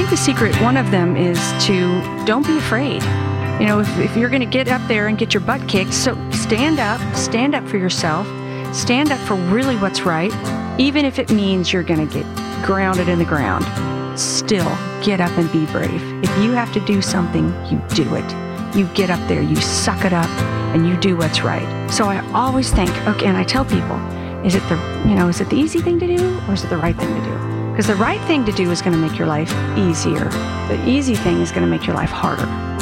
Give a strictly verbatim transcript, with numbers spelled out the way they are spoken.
think the secret, one of them is to don't be afraid. You know, if, if you're going to get up there and get your butt kicked, so stand up, stand up for yourself, stand up for really what's right, even if it means you're going to get grounded in the ground. Still, get up and be brave. If you have to do something, you do it. You get up there, you suck it up, and you do what's right. So I always think, okay, and I tell people, is it the, you know, is it the easy thing to do, or is it the right thing to do? Because the right thing to do is going to make your life easier. The easy thing is going to make your life harder.